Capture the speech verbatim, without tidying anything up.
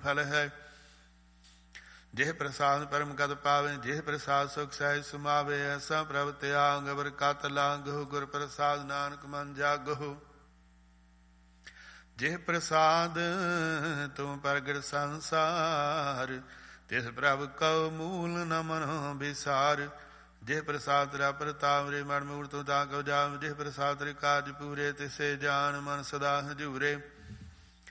ਫਲ ਹੈ। ਜਿਹ ਪ੍ਰਸਾਦ ਪਰਮ ਗਤ ਪਾਵੇ, ਜਿਹ ਪ੍ਰਸਾਦ ਸੁਖ ਸਹਿਜ ਸੁਮਾਵੇ। ਐਸਾ ਪ੍ਰਭ ਤਿਆਗ ਅਵਰ ਕਤ ਲਾਗਹੁ, ਗੁਰ ਪ੍ਰਸਾਦ ਨਾਨਕ ਮਨ ਜਾਗਹੁ। ਜਿਹ ਪ੍ਰਸਾਦ ਤੁਮ ਪ੍ਰਗਟ ਸੰਸਾਰ, ਤਿਸ ਪ੍ਰਭ ਕਉ ਮੂਲ ਨ ਮਨਹੁ ਬਿਸਾਰ। ਜਿਹ ਪ੍ਰਸਾਦ ਤੇਰਾ ਪ੍ਰਤਾਪ, ਰੇ ਮਨ ਮੂੜ ਤੂੰ ਤਾਂ ਕਉ ਜਾਮ। ਜਿਹ ਪ੍ਰਸਾਦ ਤੇਰੇ ਕਾਰਜ ਪੂਰੇ, ਤਿਸੇ ਜਾਨ ਮਨ ਸਦਾ ਹਜੂਰੇ।